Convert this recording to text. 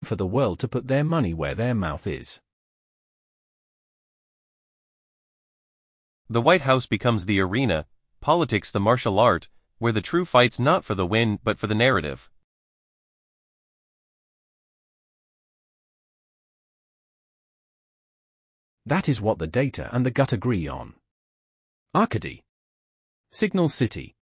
for the world to put their money where their mouth is. The White House becomes the arena, politics the martial art, where the true fight's not for the win but for the narrative. That is what the data and the gut agree on. Arcady. Signal City.